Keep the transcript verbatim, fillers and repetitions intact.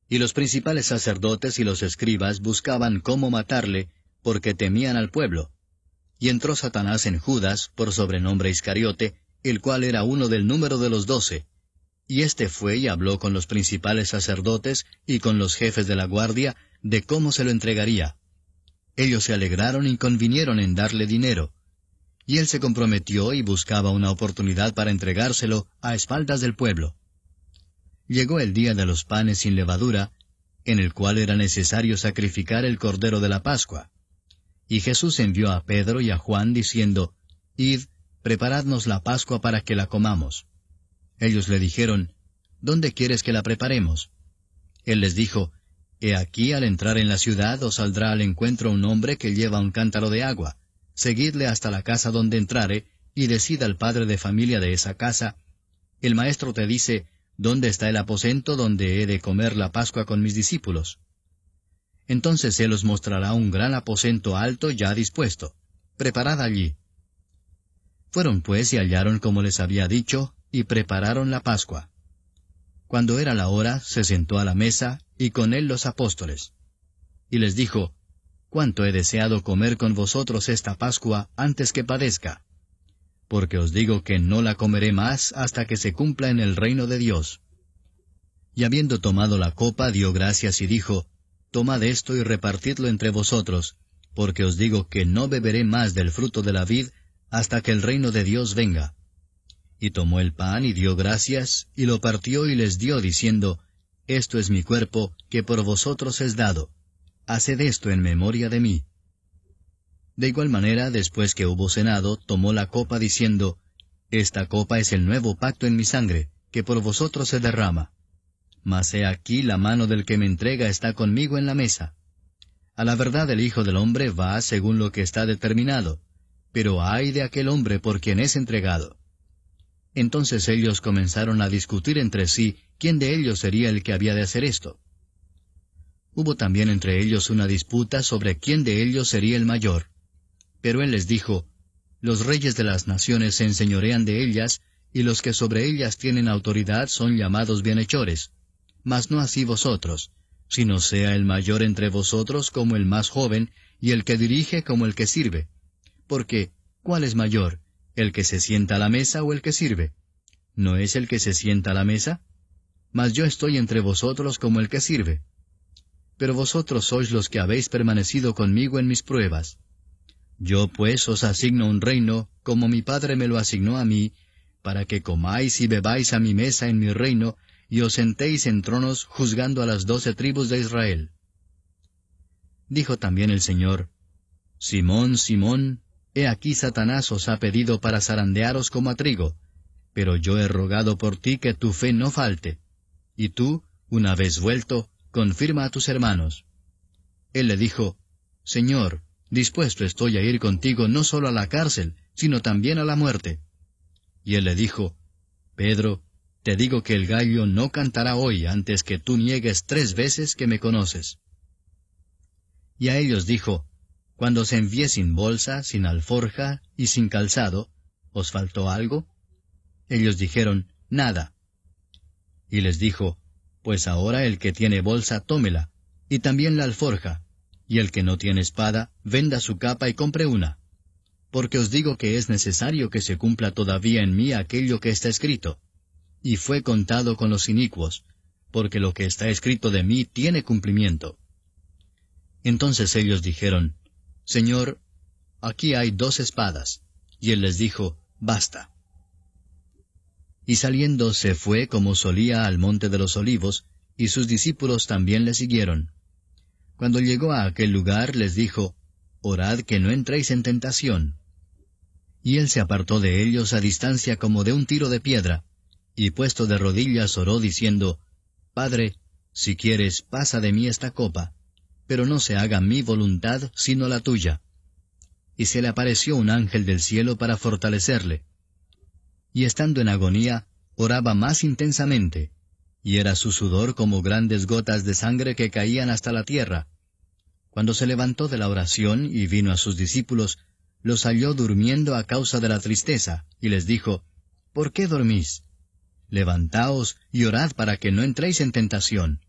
Y los principales sacerdotes y los escribas buscaban cómo matarle, porque temían al pueblo. Y entró Satanás en Judas, por sobrenombre Iscariote, el cual era uno del número de los doce. Y éste fue y habló con los principales sacerdotes y con los jefes de la guardia, de cómo se lo entregaría. Ellos se alegraron y convinieron en darle dinero. Y él se comprometió y buscaba una oportunidad para entregárselo a espaldas del pueblo. Llegó el día de los panes sin levadura, en el cual era necesario sacrificar el cordero de la Pascua. Y Jesús envió a Pedro y a Juan diciendo, Id, preparadnos la Pascua para que la comamos. Ellos le dijeron, ¿Dónde quieres que la preparemos? Él les dijo, He aquí al entrar en la ciudad os saldrá al encuentro un hombre que lleva un cántaro de agua. Seguidle hasta la casa donde entrare, y decid al padre de familia de esa casa, El maestro te dice, ¿Dónde está el aposento donde he de comer la Pascua con mis discípulos? Entonces él os mostrará un gran aposento alto ya dispuesto. Preparad allí. Fueron pues y hallaron como les había dicho, y prepararon la Pascua. Cuando era la hora, se sentó a la mesa, y con él los apóstoles. Y les dijo, Cuánto he deseado comer con vosotros esta Pascua antes que padezca. Porque os digo que no la comeré más hasta que se cumpla en el reino de Dios. Y habiendo tomado la copa, dio gracias y dijo, Tomad esto y repartidlo entre vosotros, porque os digo que no beberé más del fruto de la vid hasta que el reino de Dios venga. Y tomó el pan y dio gracias, y lo partió y les dio, diciendo, Esto es mi cuerpo, que por vosotros es dado. Haced esto en memoria de mí. De igual manera, después que hubo cenado, tomó la copa, diciendo, Esta copa es el nuevo pacto en mi sangre, que por vosotros se derrama. Mas he aquí la mano del que me entrega está conmigo en la mesa. A la verdad el Hijo del Hombre va según lo que está determinado, pero ay de aquel hombre por quien es entregado. Entonces ellos comenzaron a discutir entre sí quién de ellos sería el que había de hacer esto. Hubo también entre ellos una disputa sobre quién de ellos sería el mayor. Pero él les dijo, Los reyes de las naciones se enseñorean de ellas, y los que sobre ellas tienen autoridad son llamados bienhechores. Mas no así vosotros, sino sea el mayor entre vosotros como el más joven, y el que dirige como el que sirve. Porque, ¿cuál es mayor, el que se sienta a la mesa o el que sirve? ¿No es el que se sienta a la mesa? Mas yo estoy entre vosotros como el que sirve. Pero vosotros sois los que habéis permanecido conmigo en mis pruebas. Yo pues os asigno un reino, como mi Padre me lo asignó a mí, para que comáis y bebáis a mi mesa en mi reino, y os sentéis en tronos juzgando a las doce tribus de Israel. Dijo también el Señor, Simón, Simón, he aquí Satanás os ha pedido para zarandearos como a trigo, pero yo he rogado por ti que tu fe no falte. Y tú, una vez vuelto, confirma a tus hermanos. Él le dijo, Señor, dispuesto estoy a ir contigo no solo a la cárcel, sino también a la muerte. Y él le dijo, Pedro, te digo que el gallo no cantará hoy antes que tú niegues tres veces que me conoces. Y a ellos dijo, Cuando os envié sin bolsa, sin alforja y sin calzado, ¿os faltó algo? Ellos dijeron, Nada. Y les dijo, Pues ahora el que tiene bolsa, tómela, y también la alforja, y el que no tiene espada, venda su capa y compre una. Porque os digo que es necesario que se cumpla todavía en mí aquello que está escrito. Y fue contado con los inicuos, porque lo que está escrito de mí tiene cumplimiento. Entonces ellos dijeron, Señor, aquí hay dos espadas. Y él les dijo, Basta. Y saliendo se fue como solía al monte de los olivos, y sus discípulos también le siguieron. Cuando llegó a aquel lugar les dijo, Orad que no entréis en tentación. Y él se apartó de ellos a distancia como de un tiro de piedra, y puesto de rodillas oró diciendo, Padre, si quieres, pasa de mí esta copa, pero no se haga mi voluntad sino la tuya. Y se le apareció un ángel del cielo para fortalecerle. Y estando en agonía, oraba más intensamente, y era su sudor como grandes gotas de sangre que caían hasta la tierra. Cuando se levantó de la oración y vino a sus discípulos, los halló durmiendo a causa de la tristeza, y les dijo, ¿Por qué dormís? Levantaos y orad para que no entréis en tentación.